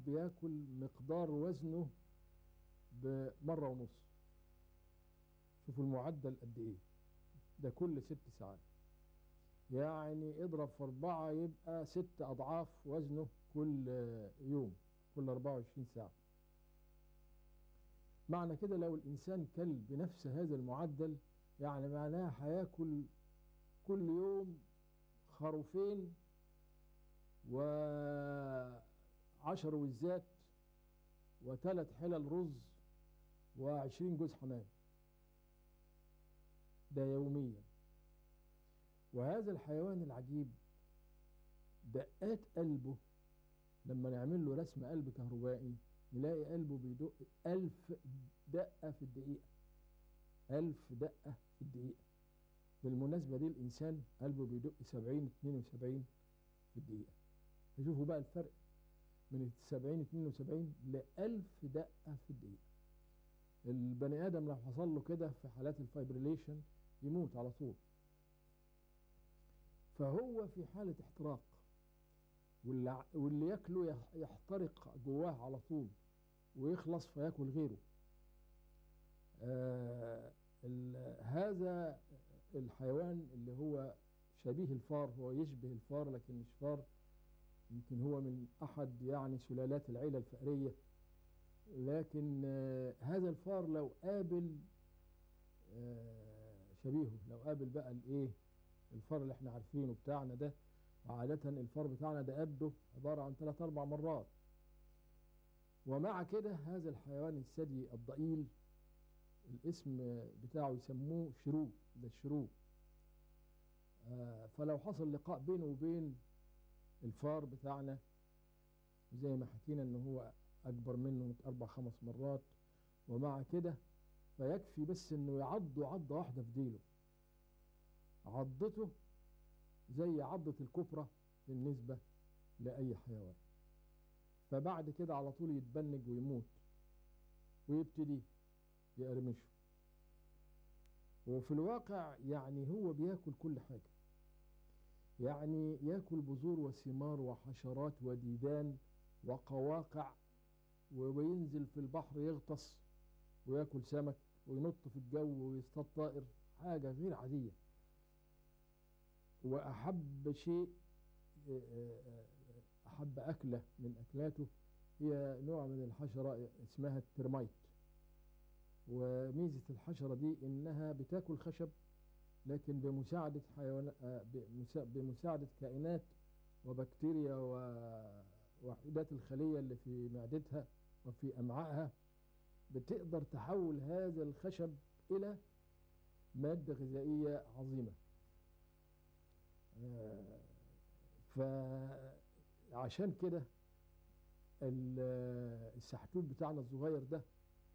بياكل مقدار وزنه بمرة ونص. شوفوا المعدل قد ايه، ده كل 6 ساعات. يعني اضرب في 4 يبقى 6 أضعاف وزنه كل يوم، كل 24 ساعة. معنى كده لو الإنسان كل بنفس هذا المعدل، يعني معناها هياكل كل يوم خروفين و10 وزات و3 حلل رز و20 جوز حمام، ده يوميا. وهذا الحيوان العجيب دقات قلبه لما نعمل له رسم قلب كهربائي نلاقي قلبه بيدق 1000 دقة في الدقيقة. 1000 دقة في الدقيقة. بالمناسبة دي الإنسان قلبه بيدق 70-72 في الدقيقة. فشوفوا بقى الفرق من 70-72 ل1000 دقة في الدقيقة. البني آدم لو حصل له كده في حالات الفايبريليشن يموت على طول. فهو في حالة احتراق، واللي ياكله يحترق جواه على طول ويخلص فياكل غيره. هذا الحيوان اللي هو شبيه الفار، هو يشبه الفار لكن مش فار، يمكن هو من أحد يعني سلالات العيلة الفأرية. لكن هذا الفار لو قابل شبيهه، لو قابل بقى الايه، الفار اللي احنا عارفينه بتاعنا ده، وعادة الفار بتاعنا ده قبضه عبارة عن 3-4 مرات. ومع كده هذا الحيوان الثدي الضئيل الاسم بتاعه يسموه شروق، ده الشروق. فلو حصل لقاء بينه وبين الفار بتاعنا، زي ما حكينا ان هو اكبر منه 4-5 مرات، ومع كده فيكفي بس انه يعضه عضة واحدة في ديله، عضته زي عضة الكبرى بالنسبة لأي حيوان. فبعد كده على طول يتبنج ويموت ويبتدي يقرمشه. وفي الواقع يعني هو بياكل كل حاجة، يعني ياكل بذور وثمار وحشرات وديدان وقواقع، وينزل في البحر يغطس وياكل سمك وينط في الجو ويصطاد طائر، حاجة غير عادية. وأحب شيء، أحب أكلة من أكلاته هي نوع من الحشرة اسمها الترميت. وميزة الحشرة دي إنها بتاكل خشب، لكن بمساعدة حيوان، بمساعدة كائنات وبكتيريا ووحيدات الخلية اللي في معدتها وفي أمعائها، بتقدر تحول هذا الخشب إلى مادة غذائية عظيمة. فعشان كده السحتوت بتاعنا الصغير ده